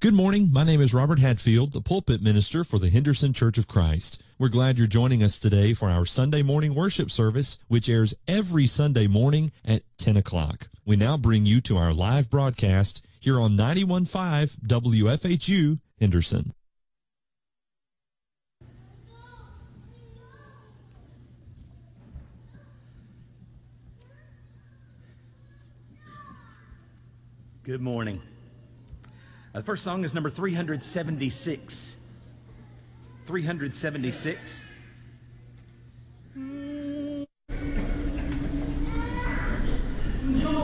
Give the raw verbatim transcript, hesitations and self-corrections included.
Good morning. My name is Robert Hatfield, the pulpit minister for the Henderson Church of Christ. We're glad you're joining us today for our Sunday morning worship service, which airs every Sunday morning at ten o'clock. We now bring you to our live broadcast here on ninety-one point five W F H U Henderson. Good morning. Uh, the first song is number three hundred seventy-six. three hundred seventy-six.